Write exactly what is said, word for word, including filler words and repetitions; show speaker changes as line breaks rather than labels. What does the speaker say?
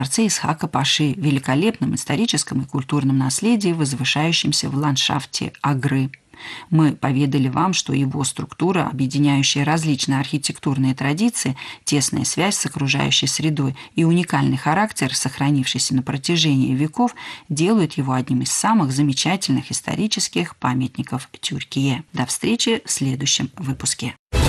дворце Исхака Паши, великолепном историческом и культурном наследии, возвышающемся в ландшафте Агры. Мы поведали вам, что его структура, объединяющая различные архитектурные традиции, тесная связь с окружающей средой и уникальный характер, сохранившийся на протяжении веков, делают его одним из самых замечательных исторических памятников Тюркии. До встречи в следующем выпуске.